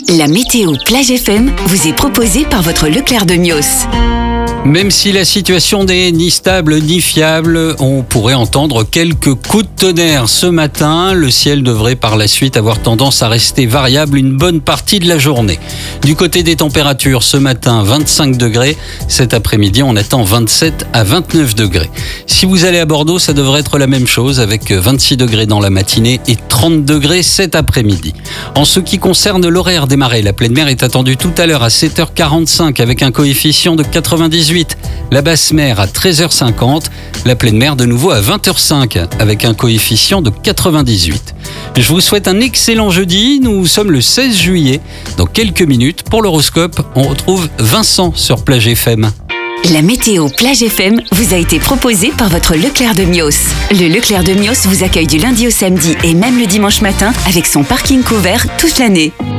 La météo Plage FM vous est proposée par votre Leclerc de Mios. Même si la situation n'est ni stable ni fiable, on pourrait entendre quelques coups de tonnerre ce matin. Le ciel devrait par la suite avoir tendance à rester variable une bonne partie de la journée. Du côté des températures, ce matin 25 degrés. Cet après-midi, on attend 27 à 29 degrés. Si vous allez à Bordeaux, ça devrait être la même chose avec 26 degrés dans la matinée et 30 degrés cet après-midi. En ce qui concerne l'horaire des marées, la pleine mer est attendue tout à l'heure à 7h45 avec un coefficient de 98. La basse mer à 13h50, la pleine mer de nouveau à 20h05 avec un coefficient de 98. Je vous souhaite un excellent jeudi, nous sommes le 16 juillet. Dans quelques minutes, pour l'horoscope, on retrouve Vincent sur Plage FM. La météo Plage FM vous a été proposée par votre Leclerc de Mios. Le Leclerc de Mios vous accueille du lundi au samedi et même le dimanche matin avec son parking couvert toute l'année.